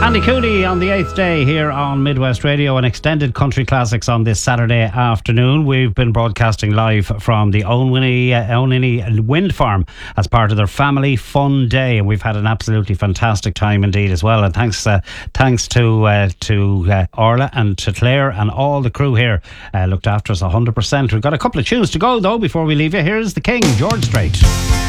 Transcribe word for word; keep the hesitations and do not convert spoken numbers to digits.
Andy Cooney on the eighth day here on Midwest Radio and Extended Country Classics on this Saturday afternoon. We've been broadcasting live from the Onwinny, uh, Onwinny Wind Farm as part of their Family Fun Day, and we've had an absolutely fantastic time indeed as well. And thanks, uh, thanks to uh, to uh, Orla and to Claire and all the crew here uh, looked after us one hundred percent. We've got a couple of tunes to go though before we leave you. Here's the King, George Strait.